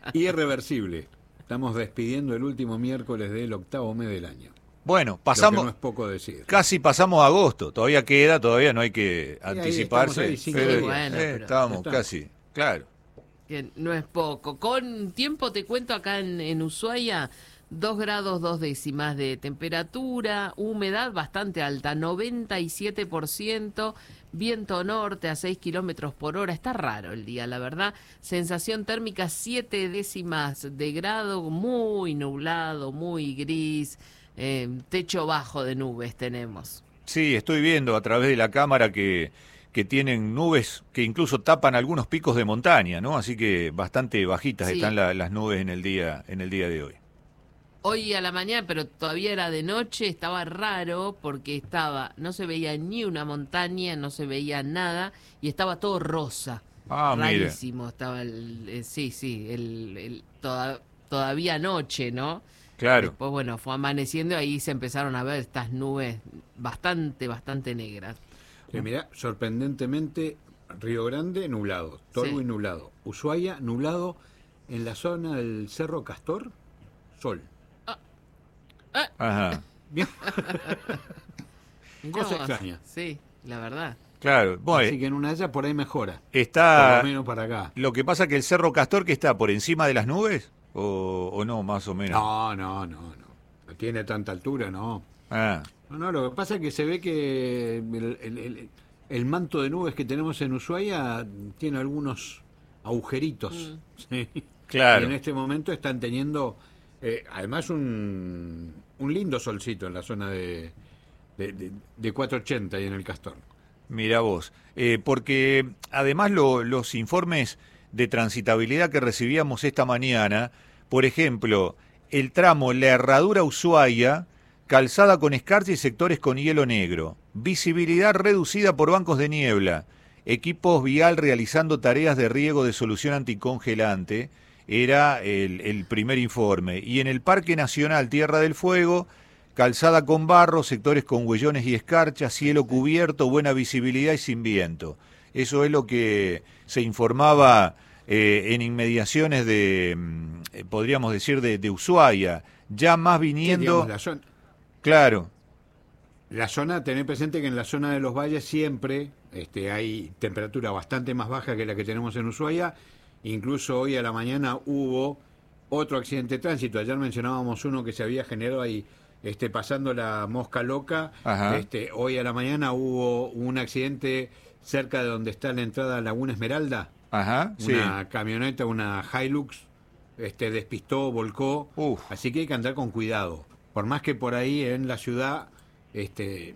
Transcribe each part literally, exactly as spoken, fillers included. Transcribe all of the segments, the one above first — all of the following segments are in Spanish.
Irreversible. Estamos despidiendo el último miércoles del octavo mes del año. Bueno, pasamos. Lo que no es poco decir. Casi pasamos a agosto. Todavía queda, todavía no hay que ahí anticiparse. ahí cinco pero, días. Bueno, eh, pero- estábamos Está. casi, claro. Que no es poco. Con tiempo te cuento acá en, en Ushuaia, dos grados dos décimas de temperatura, humedad bastante alta, noventa y siete por ciento, viento norte a seis kilómetros por hora. Está raro el día, la verdad. Sensación térmica siete décimas de grado, muy nublado, muy gris, eh, techo bajo de nubes tenemos. Sí, estoy viendo a través de la cámara que, que tienen nubes que incluso tapan algunos picos de montaña, ¿no? Así que bastante bajitas Sí. están la- las nubes en el día, en el día de hoy. Hoy a la mañana, pero todavía era de noche, estaba raro porque estaba, no se veía ni una montaña, no se veía nada y estaba todo rosa. Ah, mire. Rarísimo estaba el, eh, sí, sí, el, el- toda- todavía noche, ¿no? Claro. Después, bueno, fue amaneciendo y ahí se empezaron a ver estas nubes bastante, bastante negras. Sí, mirá, sorprendentemente, Río Grande nublado, Tolwyn Sí. nublado, Ushuaia nublado, en la zona del Cerro Castor, sol. Ajá. Bien. Mirá Cosa vos. extraña. Sí, la verdad. Claro. Bueno, Así que en una de ellas por ahí mejora. está. Por lo menos para acá. Lo que pasa que el Cerro Castor que está por encima de las nubes o, o no, más o menos. No, no, no, no. No tiene tanta altura, no. Ah, No, no, lo que pasa es que se ve que el, el- el- el manto de nubes que tenemos en Ushuaia tiene algunos agujeritos. ¿sí? claro. Y en este momento están teniendo, eh, además, un, un lindo solcito en la zona de, de, de- de cuatrocientos ochenta y en el Castor. Mira vos, eh, porque además lo- los informes de transitabilidad que recibíamos esta mañana, por ejemplo, el tramo La Herradura Ushuaia, calzada con escarcha y sectores con hielo negro, visibilidad reducida por bancos de niebla, equipos vial realizando tareas de riego de solución anticongelante, era el, el primer informe. Y en el Parque Nacional Tierra del Fuego, calzada con barro, sectores con huellones y escarcha, cielo cubierto, buena visibilidad y sin viento. Eso es lo que se informaba eh, en inmediaciones de, mm, eh, podríamos decir, de, de Ushuaia. Ya más viniendo... Digamos, la zona, Claro, la zona, tener presente que en la zona de los valles siempre este, hay temperatura bastante más baja que la que tenemos en Ushuaia. Incluso hoy a la mañana hubo otro accidente de tránsito. Ayer mencionábamos uno que se había generado ahí este, pasando la Mosca Loca. Ajá. Este, hoy a la mañana hubo un accidente cerca de donde está la entrada a Laguna Esmeralda. ajá, sí. Una camioneta, una Hilux, este, despistó, volcó. Uf. Así que hay que andar con cuidado. Por más que por ahí en la ciudad este,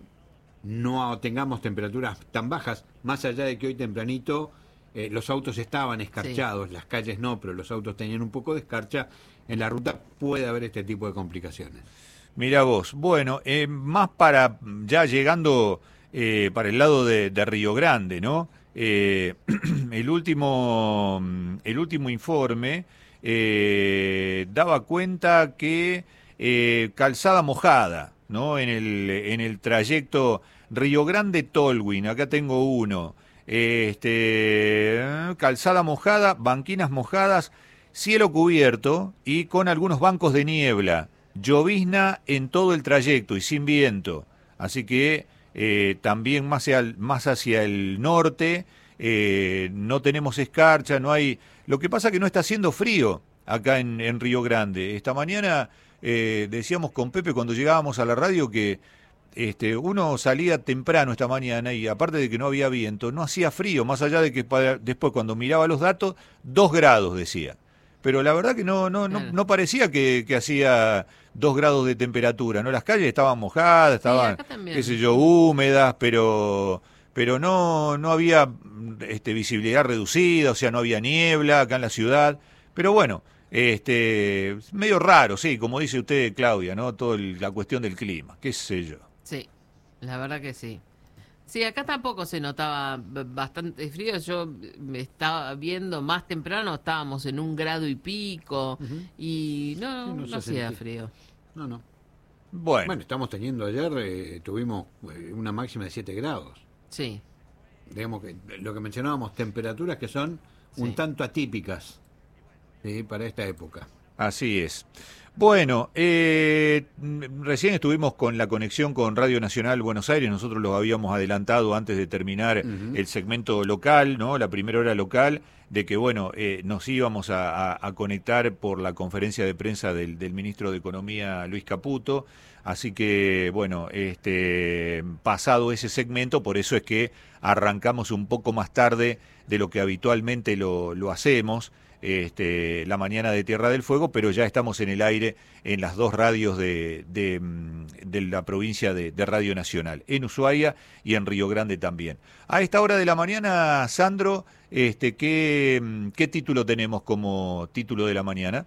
no tengamos temperaturas tan bajas, más allá de que hoy tempranito eh, los autos estaban escarchados, las calles no, pero los autos tenían un poco de escarcha, en la ruta puede haber este tipo de complicaciones. Mira vos, bueno, eh, más para ya llegando eh, para el lado de, de Río Grande, ¿no? Eh, el último el último informe eh, daba cuenta que eh, calzada mojada, ¿no? En el en el trayecto Río Grande Tolwyn, acá tengo uno, este calzada mojada, banquinas mojadas, cielo cubierto y con algunos bancos de niebla. Llovizna en todo el trayecto y sin viento, así que eh, también más hacia el, más hacia el norte eh, no tenemos escarcha, no hay. Lo que pasa que no está haciendo frío acá en, en Río Grande. Esta mañana eh, decíamos con Pepe cuando llegábamos a la radio que este, uno salía temprano esta mañana y aparte de que no había viento, no hacía frío, más allá de que para, después cuando miraba los datos, dos grados decía. Pero la verdad que no no no, Claro. no parecía que, que hacía dos grados de temperatura, ¿no? Las calles estaban mojadas, estaban, acá también. qué sé yo, húmedas, pero pero no no había este, visibilidad reducida, o sea, no había niebla acá en la ciudad. Pero bueno, este medio raro, sí, como dice usted, Claudia, ¿no? Toda la cuestión del clima, qué sé yo. Sí, la verdad que sí. Sí, acá tampoco se notaba b- bastante frío. Yo me estaba viendo más temprano, estábamos en un grado y pico y no, Sí, no no, se hacía sentía. frío. No, no. Bueno, Bueno, estamos teniendo ayer, eh, tuvimos eh, una máxima de siete grados. Sí, Digamos que lo que mencionábamos, temperaturas que son un Sí. tanto atípicas. ¿sí? Para esta época. Así es. Bueno, eh, recién estuvimos con la conexión con Radio Nacional Buenos Aires, nosotros los habíamos adelantado antes de terminar Uh-huh. el segmento local, ¿no? La primera hora local, de que bueno, eh, nos íbamos a, a, a conectar por la conferencia de prensa del, del ministro de Economía, Luis Caputo, así que bueno, este, pasado ese segmento, por eso es que arrancamos un poco más tarde de lo que habitualmente lo, lo hacemos. Este, la mañana de Tierra del Fuego, pero ya estamos en el aire en las dos radios de, de, de la provincia de, de Radio Nacional, en Ushuaia y en Río Grande también. A esta hora de la mañana, Sandro, este, ¿qué, qué título tenemos como título de la mañana?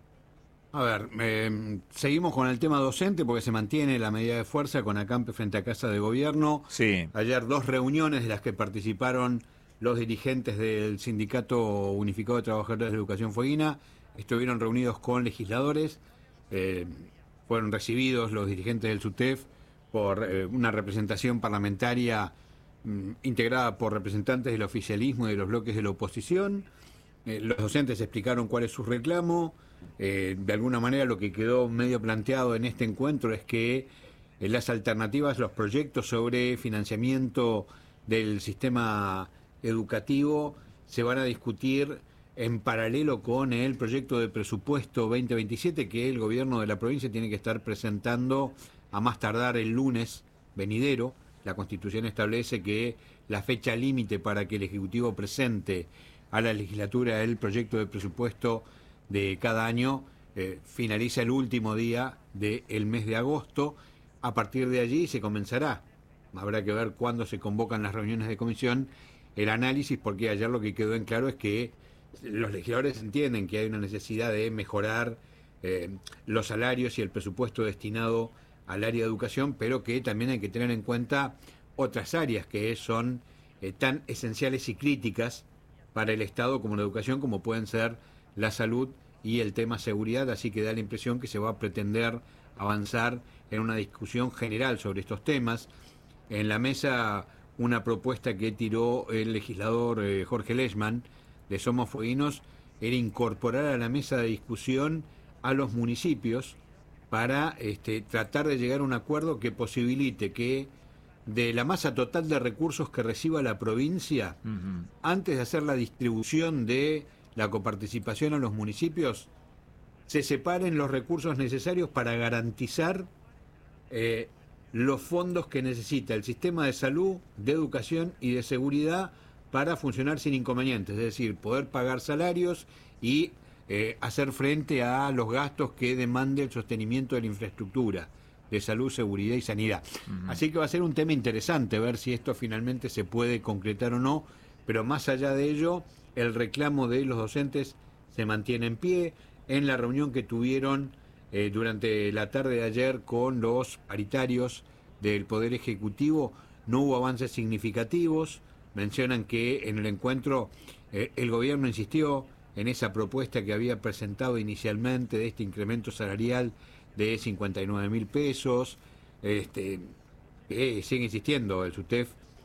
A ver, eh, seguimos con el tema docente porque se mantiene la medida de fuerza con acampe frente a Casa de Gobierno. Sí. Ayer dos reuniones de las que participaron los dirigentes del Sindicato Unificado de Trabajadores de Educación Fueguina estuvieron reunidos con legisladores, eh, fueron recibidos los dirigentes del SUTEF por eh, una representación parlamentaria mm, integrada por representantes del oficialismo y de los bloques de la oposición. Eh, los docentes explicaron cuál es su reclamo. Eh, de alguna manera lo que quedó medio planteado en este encuentro es que eh, las alternativas, los proyectos sobre financiamiento del sistema educativo se van a discutir en paralelo con el proyecto de presupuesto veinte veintisiete que el gobierno de la provincia tiene que estar presentando a más tardar el lunes venidero. La Constitución establece que la fecha límite para que el Ejecutivo presente a la legislatura el proyecto de presupuesto de cada año eh, finaliza el último día del mes de agosto. A partir de allí se comenzará, habrá que ver cuándo se convocan las reuniones de comisión, el análisis, porque ayer lo que quedó en claro es que los legisladores entienden que hay una necesidad de mejorar eh, los salarios y el presupuesto destinado al área de educación, pero que también hay que tener en cuenta otras áreas que son eh, tan esenciales y críticas para el Estado como la educación, como pueden ser la salud y el tema seguridad, así que da la impresión que se va a pretender avanzar en una discusión general sobre estos temas. En la mesa, una propuesta que tiró el legislador eh, Jorge Lechman de Somos Fueguinos era incorporar a la mesa de discusión a los municipios para este, tratar de llegar a un acuerdo que posibilite que de la masa total de recursos que reciba la provincia, uh-huh. antes de hacer la distribución de la coparticipación a los municipios, se separen los recursos necesarios para garantizar eh, los fondos que necesita el sistema de salud, de educación y de seguridad para funcionar sin inconvenientes, es decir, poder pagar salarios y eh, hacer frente a los gastos que demande el sostenimiento de la infraestructura de salud, seguridad y sanidad. Uh-huh. Así que va a ser un tema interesante ver si esto finalmente se puede concretar o no, pero más allá de ello, el reclamo de los docentes se mantiene en pie. En la reunión que tuvieron eh, durante la tarde de ayer con los paritarios del Poder Ejecutivo, no hubo avances significativos. Mencionan que en el encuentro eh, el gobierno insistió en esa propuesta que había presentado inicialmente de este incremento salarial de cincuenta y nueve mil pesos. Este, eh, sigue insistiendo, el SUTEF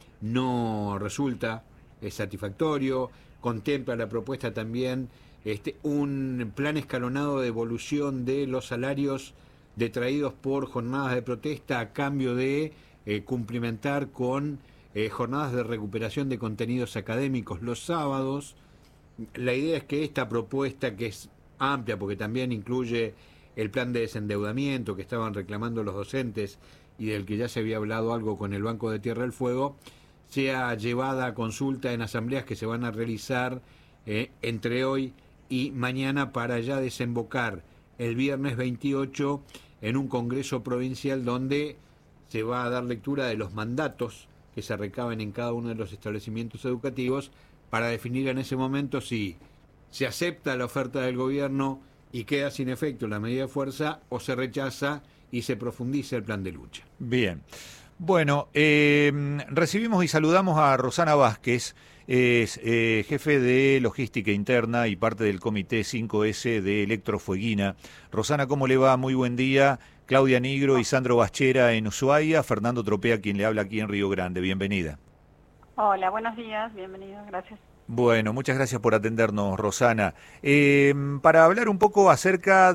no resulta eh, satisfactorio. Contempla la propuesta también este, un plan escalonado de evolución de los salarios detraídos por jornadas de protesta a cambio de eh, cumplimentar con eh, jornadas de recuperación de contenidos académicos los sábados. La idea es que esta propuesta, que es amplia porque también incluye el plan de desendeudamiento que estaban reclamando los docentes y del que ya se había hablado algo con el Banco de Tierra del Fuego, sea llevada a consulta en asambleas que se van a realizar eh, entre hoy y mañana para ya desembocar el viernes veintiocho en un congreso provincial donde se va a dar lectura de los mandatos que se recaben en cada uno de los establecimientos educativos para definir en ese momento si se acepta la oferta del gobierno y queda sin efecto la medida de fuerza o se rechaza y se profundiza el plan de lucha. Bien. Bueno, eh, recibimos y saludamos a Rosana Vázquez, es eh, jefe de logística interna y parte del comité cinco ese de Electrofueguina. Rosana, ¿cómo le va? Muy buen día. Claudia Nigro y Sandro Baschera en Ushuaia, Fernando Tropea quien le habla aquí en Río Grande. Bienvenida. Hola, buenos días, bienvenido, gracias. Bueno, muchas gracias por atendernos, Rosana. Eh, para hablar un poco acerca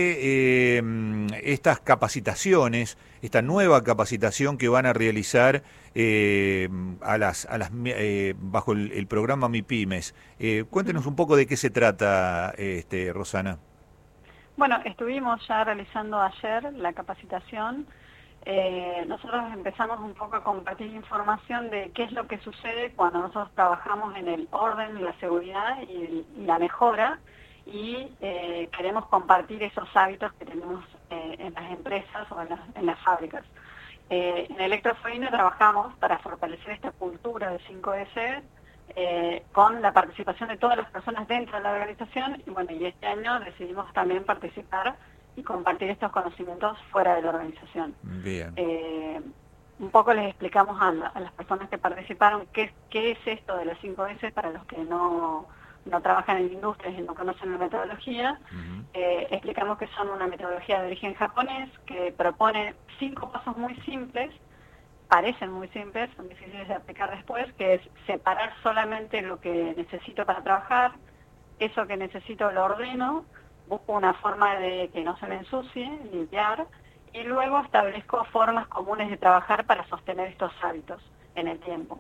de eh, estas capacitaciones, esta nueva capacitación que van a realizar eh, a las, a las, eh, bajo el, el programa MIPYMES. Eh, cuéntenos un poco de qué se trata, este, Rosana. Bueno, estuvimos ya realizando ayer la capacitación. Eh, nosotros empezamos un poco a compartir información de qué es lo que sucede cuando nosotros trabajamos en el orden, la seguridad y, y la mejora, y eh, queremos compartir esos hábitos que tenemos eh, en las empresas o en, la, en las fábricas. Eh, en Electrofoina trabajamos para fortalecer esta cultura de cinco ese eh, con la participación de todas las personas dentro de la organización, y bueno, y este año decidimos también participar y compartir estos conocimientos fuera de la organización. Bien. Eh, un poco les explicamos a, la, a las personas que participaron qué, qué es esto de las cinco ese para los que no, no trabajan en industrias y no conocen la metodología. Uh-huh. eh, explicamos que son una metodología de origen japonés que propone cinco pasos muy simples, parecen muy simples, son difíciles de aplicar después, que es separar solamente lo que necesito para trabajar, eso que necesito lo ordeno, busco una forma de que no se me ensucie, limpiar, y luego establezco formas comunes de trabajar para sostener estos hábitos en el tiempo.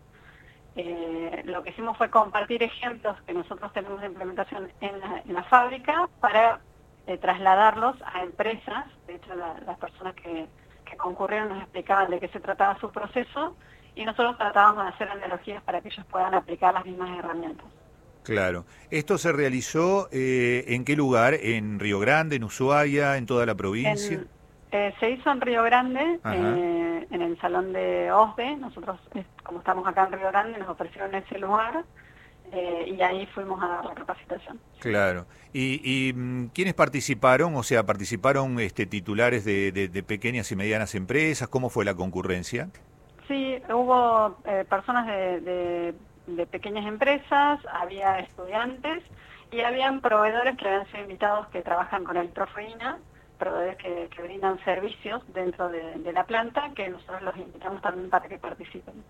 Eh, lo que hicimos fue compartir ejemplos que nosotros tenemos de implementación en la, en la fábrica para eh, trasladarlos a empresas. De hecho, la, las personas que, que concurrieron nos explicaban de qué se trataba su proceso, y nosotros tratábamos de hacer analogías para que ellos puedan aplicar las mismas herramientas. Claro. ¿Esto se realizó eh, en qué lugar? ¿En Río Grande, en Ushuaia, en toda la provincia? En, eh, se hizo en Río Grande, eh, en el salón de O S D E. Nosotros, como estamos acá en Río Grande, nos ofrecieron ese lugar eh, y ahí fuimos a dar la capacitación. Claro. ¿Y, y quiénes participaron? O sea, ¿participaron este, titulares de, de, de pequeñas y medianas empresas? ¿Cómo fue la concurrencia? Sí, hubo eh, personas de... de de pequeñas empresas, había estudiantes y habían proveedores que habían sido invitados que trabajan con Electrofoina, proveedores que, que brindan servicios dentro de, de la planta, que nosotros los invitamos también para que participen.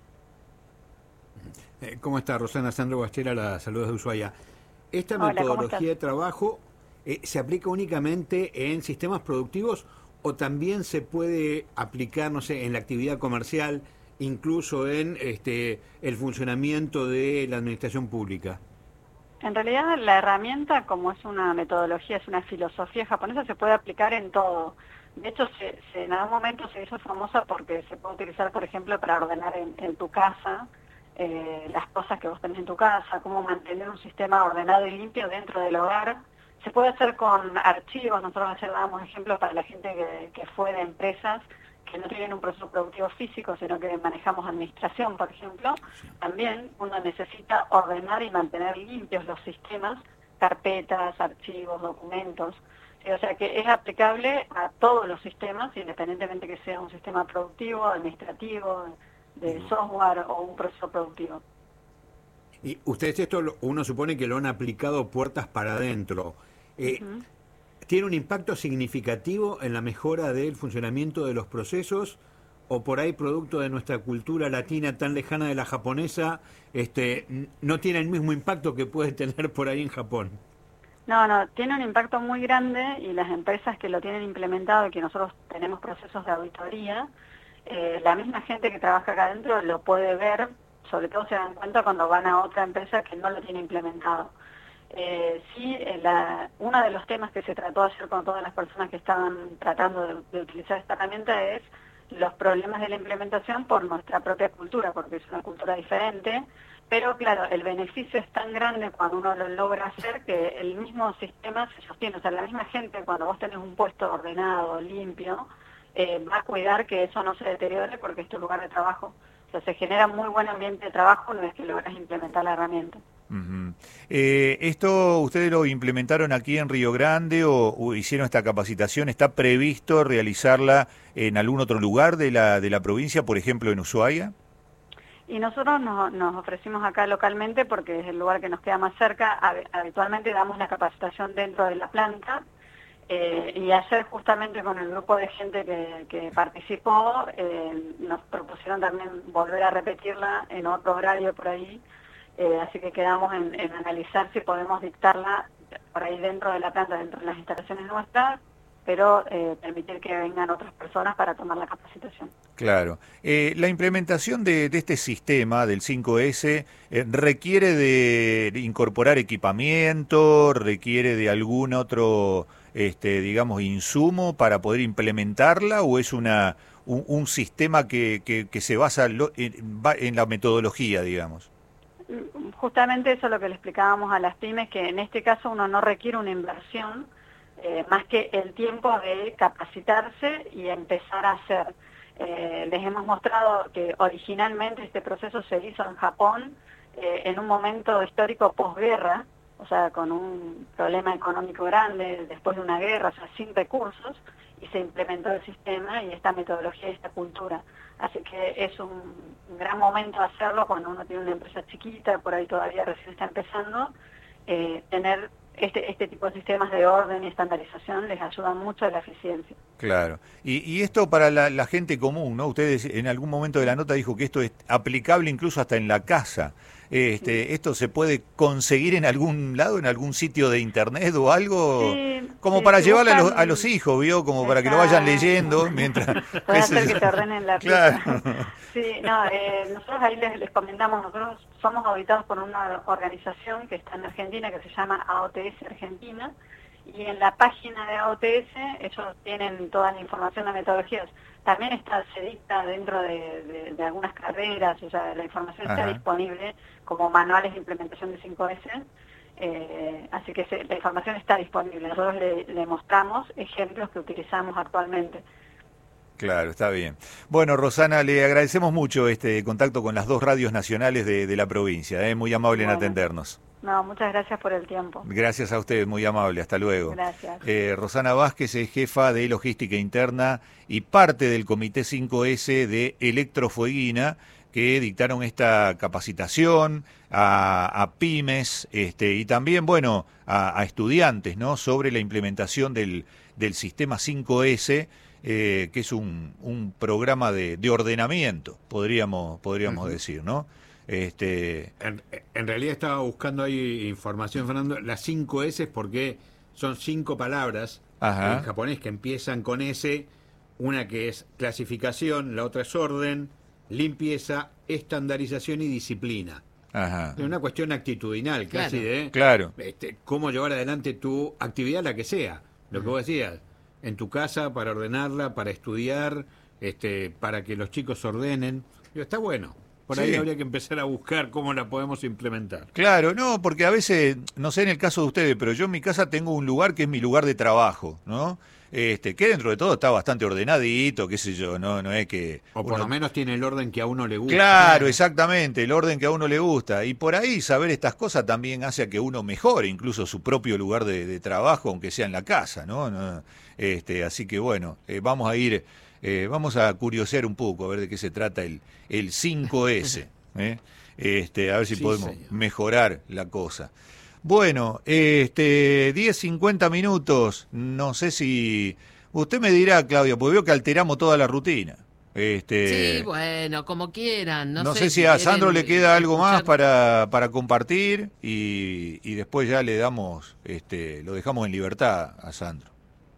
¿Cómo está, Rosana? Sandro Bastera, la saludos de Ushuaia. ¿Esta Hola, metodología de trabajo eh, se aplica únicamente en sistemas productivos o también se puede aplicar, no sé, en la actividad comercial, incluso en este el funcionamiento de la administración pública? En realidad la herramienta, como es una metodología, es una filosofía japonesa, se puede aplicar en todo. De hecho, se, se, en algún momento se hizo famosa porque se puede utilizar, por ejemplo, para ordenar en, en tu casa eh, las cosas que vos tenés en tu casa, cómo mantener un sistema ordenado y limpio dentro del hogar. Se puede hacer con archivos. Nosotros ayer dábamos ejemplos para la gente que, que fue de empresas que no tienen un proceso productivo físico, sino que manejamos administración, por ejemplo. También uno necesita ordenar y mantener limpios los sistemas, carpetas, archivos, documentos. Sí, o sea que es aplicable a todos los sistemas, independientemente que sea un sistema productivo, administrativo, de software o un proceso productivo. Y ustedes esto lo, uno supone que lo han aplicado puertas para adentro. Eh, uh-huh. ¿Tiene un impacto significativo en la mejora del funcionamiento de los procesos? ¿O por ahí, producto de nuestra cultura latina tan lejana de la japonesa, este, no tiene el mismo impacto que puede tener por ahí en Japón? No, no, tiene un impacto muy grande, y las empresas que lo tienen implementado y que nosotros tenemos procesos de auditoría, eh, la misma gente que trabaja acá adentro lo puede ver, sobre todo se dan cuenta cuando van a otra empresa que no lo tiene implementado. Eh, sí, la, uno de los temas que se trató ayer con todas las personas que estaban tratando de, de utilizar esta herramienta es los problemas de la implementación por nuestra propia cultura, porque es una cultura diferente, pero claro, el beneficio es tan grande cuando uno lo logra hacer que el mismo sistema se sostiene. O sea, la misma gente, cuando vos tenés un puesto ordenado, limpio, eh, va a cuidar que eso no se deteriore porque es tu lugar de trabajo. O sea, se genera muy buen ambiente de trabajo una vez que logras implementar la herramienta. Uh-huh. Eh, ¿Esto ustedes lo implementaron aquí en Río Grande o, o hicieron esta capacitación? ¿Está previsto realizarla en algún otro lugar de la, de la provincia, por ejemplo en Ushuaia? Y nosotros nos, nos ofrecimos acá localmente porque es el lugar que nos queda más cerca. Habitualmente damos la capacitación dentro de la planta. Eh, y ayer justamente con el grupo de gente que, que participó, eh, nos propusieron también volver a repetirla en otro horario por ahí. eh, así que quedamos en, en analizar si podemos dictarla por ahí dentro de la planta, dentro de las instalaciones nuestras, pero eh, permitir que vengan otras personas para tomar la capacitación. Claro. Eh, la implementación de, de este sistema del cinco ese eh, requiere de incorporar equipamiento, requiere de algún otro, este, digamos, insumo para poder implementarla, o es una un, un sistema que, que, que se basa lo, en, en la metodología, digamos. Justamente eso es lo que le explicábamos a las pymes, que en este caso uno no requiere una inversión, eh, más que el tiempo de capacitarse y empezar a hacer. Eh, les hemos mostrado que originalmente este proceso se hizo en Japón, eh, en un momento histórico posguerra, o sea, con un problema económico grande, después de una guerra, o sea, sin recursos, y se implementó el sistema y esta metodología y esta cultura. Así que es un, un gran momento hacerlo cuando uno tiene una empresa chiquita, por ahí todavía recién está empezando, eh, tener este este tipo de sistemas de orden y estandarización les ayuda mucho a la eficiencia. Claro. Y, y esto para la, la gente común, ¿no? Ustedes en algún momento de la nota dijo que esto es aplicable incluso hasta en la casa. Este, sí. ¿Esto se puede conseguir en algún lado, en algún sitio de internet o algo? Sí, como sí, para si llevarle buscan... a, los, a los hijos, ¿vio? Como para que lo vayan leyendo mientras... Puede hacer que te ordenen la claro. Sí, no, eh, nosotros ahí les, les comentamos, nosotros somos auditados por una organización que está en Argentina que se llama A O T S Argentina, y en la página de A O T S ellos tienen toda la información de metodologías. También está, se dicta dentro de, de, de algunas carreras, o sea, la información Ajá. está disponible como manuales de implementación de cinco ese, eh, así que se, la información está disponible. Nosotros le, le mostramos ejemplos que utilizamos actualmente. Claro, está bien. Bueno, Rosana, le agradecemos mucho este contacto con las dos radios nacionales de, de la provincia, ¿eh? Muy amable bueno. en atendernos. No, muchas gracias por el tiempo. Gracias a usted, muy amable, hasta luego. Gracias. Eh, Rosana Vázquez es jefa de Logística Interna y parte del Comité cinco ese de Electrofueguina, que dictaron esta capacitación a, a pymes este, y también, bueno, a, a estudiantes, ¿no?, sobre la implementación del, del sistema cinco ese, eh, que es un, un programa de, de ordenamiento, podríamos, podríamos uh-huh. decir, ¿no? Este... En, en realidad estaba buscando ahí información, Fernando, las cinco ese porque son cinco palabras Ajá. en japonés que empiezan con S, una que es clasificación, la otra es orden, limpieza, estandarización y disciplina. Ajá. Es una cuestión actitudinal, claro. casi de claro. este, cómo llevar adelante tu actividad, la que sea, lo uh-huh. que vos decías, en tu casa, para ordenarla, para estudiar, este, para que los chicos ordenen. Digo, está bueno. Por ahí sí. habría que empezar a buscar cómo la podemos implementar. Claro, no, porque a veces, no sé en el caso de ustedes, pero yo en mi casa tengo un lugar que es mi lugar de trabajo, ¿no? Este, que dentro de todo está bastante ordenadito, qué sé yo, no, no es que... O por uno... lo menos tiene el orden que a uno le gusta. Claro, exactamente, el orden que a uno le gusta. Y por ahí saber estas cosas también hace a que uno mejore incluso su propio lugar de, de trabajo, aunque sea en la casa, ¿no? no este, así que bueno, eh, vamos a ir... Eh, vamos a curiosear un poco, a ver de qué se trata el, el cinco ese, ¿eh? este, a ver si sí, podemos señor. mejorar la cosa. Bueno, este, diez cincuenta minutos, no sé si... Usted me dirá, Claudia, porque veo que alteramos toda la rutina. Este, sí, bueno, como quieran. No, no sé, sé si, si a Sandro le queda algo escuchar... más para, para compartir y, y después ya le damos, este, lo dejamos en libertad a Sandro.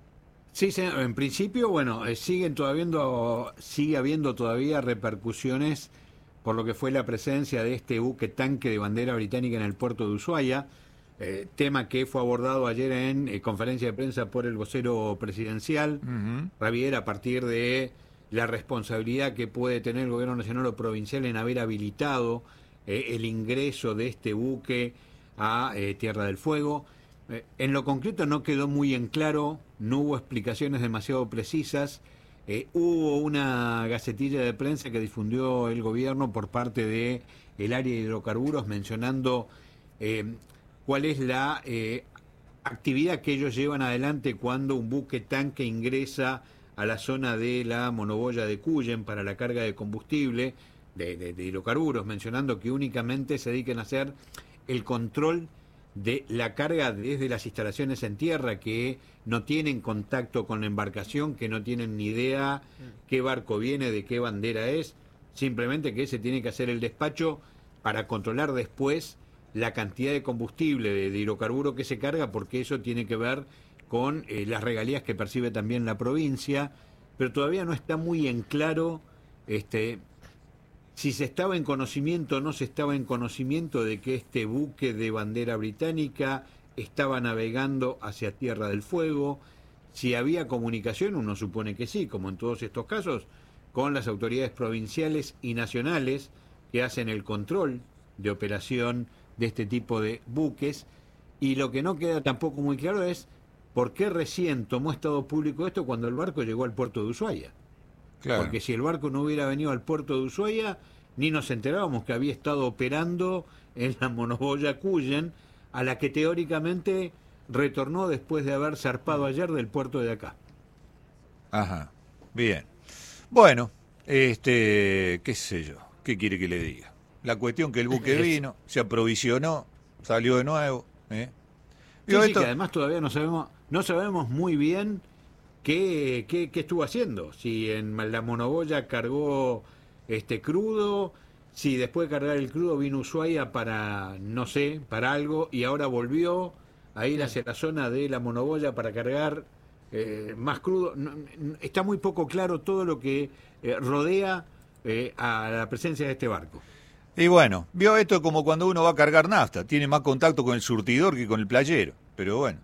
Sí, señor. En principio, bueno, eh, siguen todavía, sigue habiendo todavía repercusiones por lo que fue la presencia de este buque tanque de bandera británica en el puerto de Ushuaia, eh, tema que fue abordado ayer en eh, conferencia de prensa por el vocero presidencial, uh-huh. Javier, a partir de la responsabilidad que puede tener el gobierno nacional o provincial en haber habilitado eh, el ingreso de este buque a eh, Tierra del Fuego. Eh, en lo concreto no quedó muy en claro, no hubo explicaciones demasiado precisas. Eh, hubo una gacetilla de prensa que difundió el gobierno por parte de el área de hidrocarburos mencionando eh, cuál es la eh, actividad que ellos llevan adelante cuando un buque tanque ingresa a la zona de la monoboya de Cuyen para la carga de combustible de, de, de hidrocarburos, mencionando que únicamente se dediquen a hacer el control de la carga desde las instalaciones en tierra, que no tienen contacto con la embarcación, que no tienen ni idea qué barco viene, de qué bandera es, simplemente que se tiene que hacer el despacho para controlar después la cantidad de combustible, de, de hidrocarburo que se carga, porque eso tiene que ver con eh, las regalías que percibe también la provincia, pero todavía no está muy en claro este, si se estaba en conocimiento o no se estaba en conocimiento de que este buque de bandera británica estaba navegando hacia Tierra del Fuego, si había comunicación, uno supone que sí, como en todos estos casos, con las autoridades provinciales y nacionales que hacen el control de operación de este tipo de buques, y lo que no queda tampoco muy claro es por qué recién tomó estado público esto cuando el barco llegó al puerto de Ushuaia. Claro. Porque si el barco no hubiera venido al puerto de Ushuaia, ni nos enterábamos que había estado operando en la monoboya Cuyen, a la que teóricamente retornó después de haber zarpado ayer del puerto de acá. Ajá, bien. Bueno, este, qué sé yo, qué quiere que le diga. La cuestión que el buque vino, se aprovisionó, salió de nuevo. ¿eh? Sí, sí, que además todavía no sabemos, no sabemos muy bien qué, qué, qué estuvo haciendo. Si en la monoboya cargó este crudo, si después de cargar el crudo vino Ushuaia para, no sé, para algo, y ahora volvió a ir hacia la zona de la monoboya para cargar eh, más crudo. No, está muy poco claro todo lo que eh, rodea eh, a la presencia de este barco. Y bueno, vio esto como cuando uno va a cargar nafta, tiene más contacto con el surtidor que con el playero, pero bueno,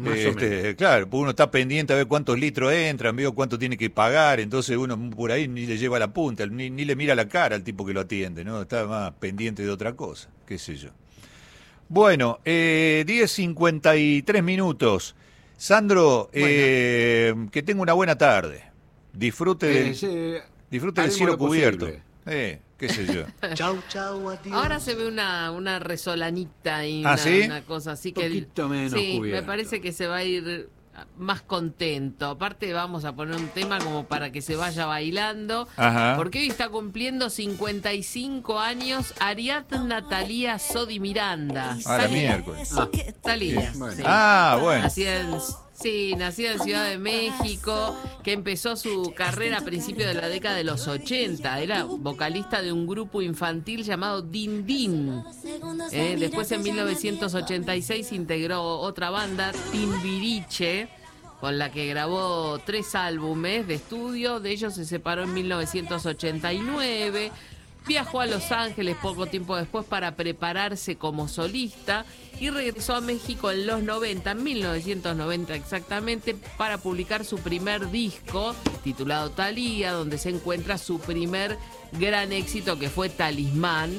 este, claro, uno está pendiente a ver cuántos litros entran, veo cuánto tiene que pagar, entonces uno por ahí ni le lleva la punta, ni, ni le mira la cara al tipo que lo atiende, ¿no? Está más pendiente de otra cosa, qué sé yo. Bueno, eh, diez cincuenta y tres minutos. Sandro, bueno. eh, que tenga una buena tarde. Disfrute del, eh, sí, disfrute del cielo cubierto. Eh, qué sé yo. Chau, chau, adiós. Ahora se ve una, una resolanita y ¿Ah, una, ¿sí? una cosa así que... Un poquito menos sí, cubierto. Me parece que se va a ir más contento. Aparte vamos a poner un tema como para que se vaya bailando. Ajá. Porque hoy está cumpliendo cincuenta y cinco años Ariadna Thalía Sodi Miranda. Ah, la miércoles. Ah, Thalía. Bueno. Sí. Ah, bueno. Nacida en, sí, nacida en Ciudad de México, que empezó su carrera a principios de la década de los ochenta. Era vocalista de un grupo infantil llamado Din Din. Eh, después en mil novecientos ochenta y seis integró otra banda, Timbiriche, con la que grabó tres álbumes de estudio. De ellos se separó en mil novecientos ochenta y nueve. Viajó a Los Ángeles poco tiempo después para prepararse como solista y regresó a México en los noventa, en mil novecientos noventa exactamente, para publicar su primer disco titulado Thalía, donde se encuentra su primer gran éxito, que fue Talismán.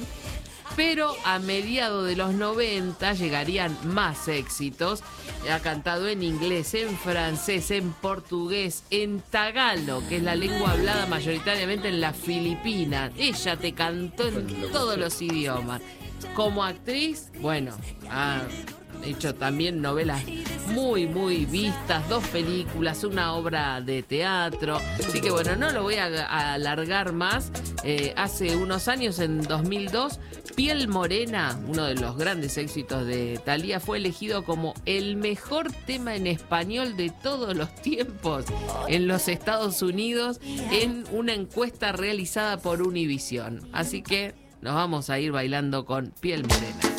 Pero a mediados de los noventa llegarían más éxitos. Ha cantado en inglés, en francés, en portugués, en tagalo, que es la lengua hablada mayoritariamente en las Filipinas. Ella te cantó en todos los idiomas. Como actriz, bueno, ha hecho también novelas muy, muy vistas, dos películas, una obra de teatro. Así que bueno, no lo voy a, a alargar más. Eh, hace unos años, en dos mil dos, Piel Morena, uno de los grandes éxitos de Thalía, fue elegido como el mejor tema en español de todos los tiempos en los Estados Unidos en una encuesta realizada por Univision. Así que nos vamos a ir bailando con Piel Morena.